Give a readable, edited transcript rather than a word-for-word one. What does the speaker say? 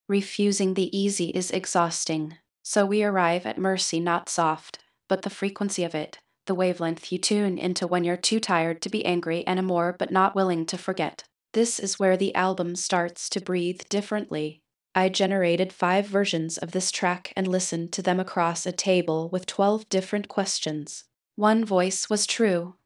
Refusing the easy is exhausting. So we arrive at mercy not soft, but the frequency of it, the wavelength you tune into when you're too tired to be angry anymore but not willing to forget. This is where the album starts to breathe differently. I generated 5 versions of this track and listened to them across a table with 12 different questions. One voice was true,